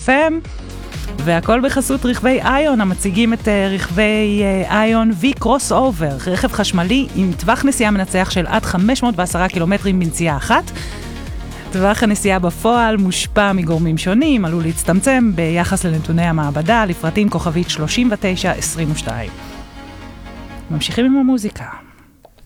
FM, והכל בחסות רכבי איון, המציגים את רכבי איון V קרוס אובר, רכב חשמלי עם טווח נסיעה מנצח של עד 510 קילומטרים בנסיעה אחת. טווח הנסיעה בפועל מושפע מגורמים שונים, עלול להצטמצם ביחס לנתוני המעבדה, לפרטים כוכבית 3922. ממשיכים עם המוזיקה.